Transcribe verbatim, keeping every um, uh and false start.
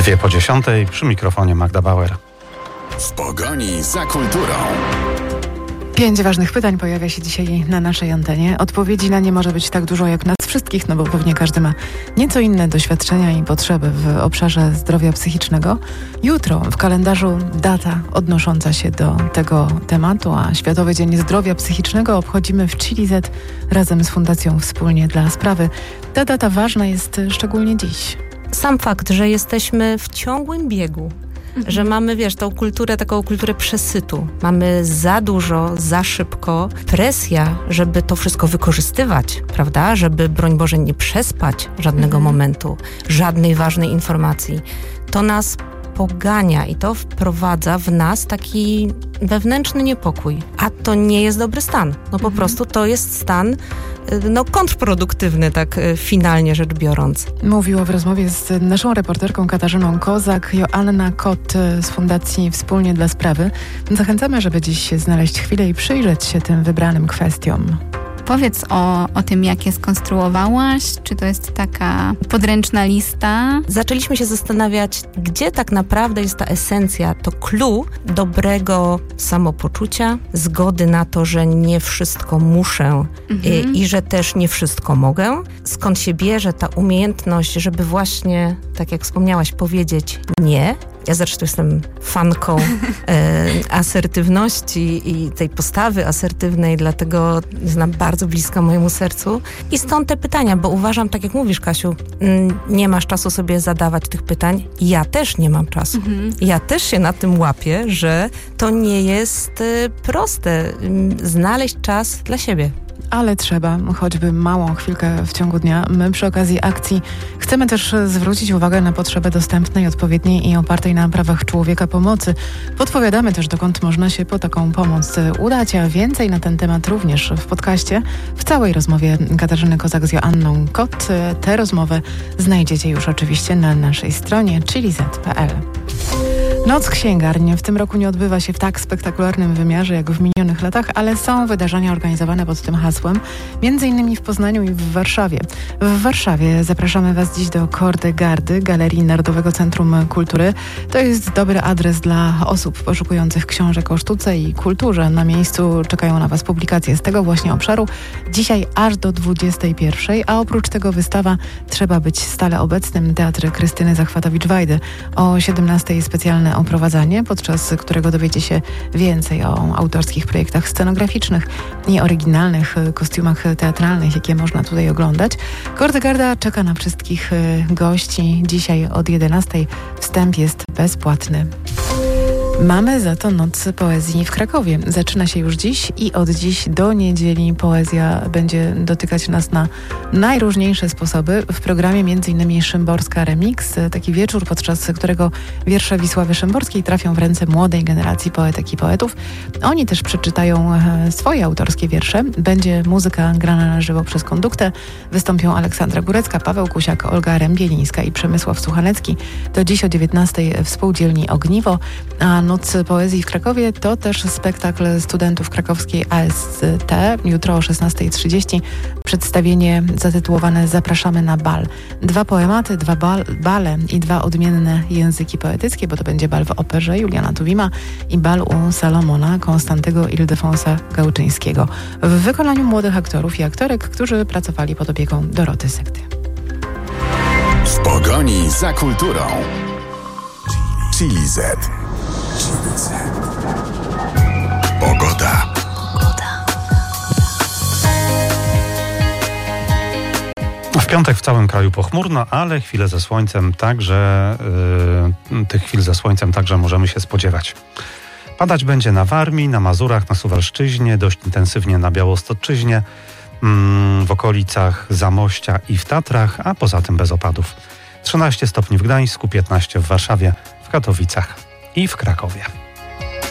Dwie po dziesiątej, przy mikrofonie Magda Bauer. W pogoni za kulturą. Pięć ważnych pytań pojawia się dzisiaj na naszej antenie. Odpowiedzi na nie może być tak dużo jak nas wszystkich, no bo pewnie każdy ma nieco inne doświadczenia i potrzeby w obszarze zdrowia psychicznego. Jutro w kalendarzu data odnosząca się do tego tematu, a Światowy Dzień Zdrowia Psychicznego obchodzimy w Chili Z razem z Fundacją Wspólnie dla Sprawy. Ta data ważna jest szczególnie dziś. Sam fakt, że jesteśmy w ciągłym biegu, mhm. że mamy, wiesz, tą kulturę, taką kulturę przesytu. Mamy za dużo, za szybko. Presja, żeby to wszystko wykorzystywać, prawda? Żeby, broń Boże, nie przespać żadnego mhm. momentu, żadnej ważnej informacji. To nas pogania i to wprowadza w nas taki wewnętrzny niepokój. A to nie jest dobry stan. No po mhm. prostu to jest stan no, kontrproduktywny, tak finalnie rzecz biorąc. Mówiła w rozmowie z naszą reporterką Katarzyną Kozak Joanna Kot z Fundacji Wspólnie dla Sprawy. Zachęcamy, żeby dziś znaleźć chwilę i przyjrzeć się tym wybranym kwestiom. Powiedz o, o tym, jak je skonstruowałaś. Czy to jest taka podręczna lista? Zaczęliśmy się zastanawiać, gdzie tak naprawdę jest ta esencja, to clue dobrego samopoczucia, zgody na to, że nie wszystko muszę mhm. i, i że też nie wszystko mogę. Skąd się bierze ta umiejętność, żeby właśnie, tak jak wspomniałaś, powiedzieć nie. Ja zresztą jestem fanką e, asertywności i tej postawy asertywnej, dlatego jest nam bardzo bliska mojemu sercu. I stąd te pytania, bo uważam, tak jak mówisz, Kasiu, m, nie masz czasu sobie zadawać tych pytań. Ja też nie mam czasu. Mhm. Ja też się na tym łapię, że to nie jest e, proste m, znaleźć czas dla siebie. Ale trzeba, choćby małą chwilkę w ciągu dnia. My przy okazji akcji chcemy też zwrócić uwagę na potrzebę dostępnej, odpowiedniej i opartej na prawach człowieka pomocy. Podpowiadamy też, dokąd można się po taką pomoc udać, a więcej na ten temat również w podcaście. W całej rozmowie Katarzyny Kozak z Joanną Kot. Tę rozmowę znajdziecie już oczywiście na naszej stronie chili z kropka p l. Noc księgarni w tym roku nie odbywa się w tak spektakularnym wymiarze jak w minionych latach, ale są wydarzenia organizowane pod tym hasłem, między innymi w Poznaniu i w Warszawie. W Warszawie zapraszamy Was dziś do Kordy Gardy, Galerii Narodowego Centrum Kultury. To jest dobry adres dla osób poszukujących książek o sztuce i kulturze. Na miejscu czekają na Was publikacje z tego właśnie obszaru. Dzisiaj aż do dwudziestej pierwszej, a oprócz tego wystawa Trzeba być stale obecnym Teatr Krystyny Zachwatowicz-Wajdy. O siedemnastej specjalne oprowadzanie, podczas którego dowiecie się więcej o autorskich projektach scenograficznych i oryginalnych kostiumach teatralnych, jakie można tutaj oglądać. Korda Garda czeka na wszystkich gości. Dzisiaj od jedenastej wstęp jest bezpłatny. Mamy za to Noc Poezji w Krakowie. Zaczyna się już dziś i od dziś do niedzieli poezja będzie dotykać nas na najróżniejsze sposoby. W programie między innymi Szymborska Remix, taki wieczór, podczas którego wiersze Wisławy Szymborskiej trafią w ręce młodej generacji poetek i poetów. Oni też przeczytają swoje autorskie wiersze. Będzie muzyka grana na żywo przez konduktę. Wystąpią Aleksandra Górecka, Paweł Kusiak, Olga Rębielińska i Przemysław Suchanecki. To dziś o dziewiętnastej w Spółdzielni Ogniwo, a Noc Poezji w Krakowie to też spektakl studentów krakowskiej A S T. Jutro o szesnastej trzydzieści przedstawienie zatytułowane Zapraszamy na bal. Dwa poematy, dwa bal, bale i dwa odmienne języki poetyckie, bo to będzie bal w operze Juliana Tuwima i bal u Salomona Konstantego Ildefonsa Gałczyńskiego w wykonaniu młodych aktorów i aktorek, którzy pracowali pod opieką Doroty Sekty. W pogoni za kulturą. Chili Z. Pogoda. W piątek w całym kraju pochmurno, ale chwile ze słońcem także, yy, tych chwil ze słońcem także możemy się spodziewać. Padać będzie na Warmii, na Mazurach, na Suwalszczyźnie, dość intensywnie na Białostoczyźnie, yy, w okolicach Zamościa i w Tatrach, a poza tym bez opadów. trzynaście stopni w Gdańsku, piętnaście w Warszawie, w Katowicach i w Krakowie.